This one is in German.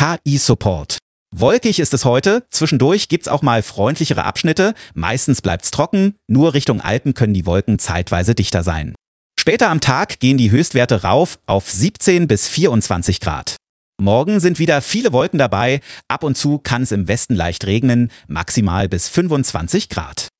KI-Support. Wolkig ist es heute, zwischendurch gibt's auch mal freundlichere Abschnitte, meistens bleibt's trocken, nur Richtung Alpen können die Wolken zeitweise dichter sein. Später am Tag gehen die Höchstwerte rauf auf 17 bis 24 Grad. Morgen sind wieder viele Wolken dabei, ab und zu kann es im Westen leicht regnen, maximal bis 25 Grad.